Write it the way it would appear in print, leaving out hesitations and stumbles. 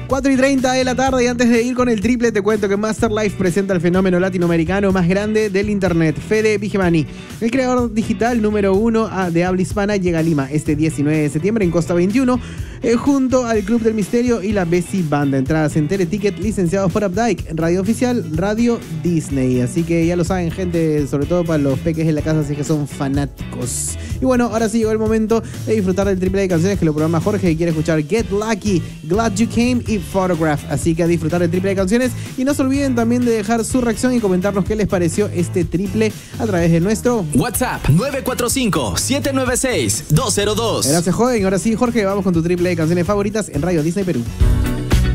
4:30 de la tarde, y antes de ir con el triple te cuento que Master Life presenta el fenómeno latinoamericano más grande del internet, Fede Vigevani. El creador digital número 1 de habla hispana llega a Lima este 19 de septiembre en Costa 21, junto al Club del Misterio y la Bessie Banda. Entradas en Teleticket, licenciados por Updike, radio oficial, Radio Disney. Así que ya lo saben, gente, sobre todo para los peques en la casa, así que son fanáticos. Y bueno, ahora sí llegó el momento de disfrutar del triple de canciones que lo programa Jorge, que quiere escuchar Get Lucky, Glad You Came y Photograph. Así que a disfrutar del triple de canciones, y no se olviden también de dejar su reacción y comentarnos qué les pareció este triple a través de nuestro WhatsApp 945-796-202. Gracias, joven. Ahora sí, Jorge, vamos con tu triple de canciones favoritas en Radio Disney Perú.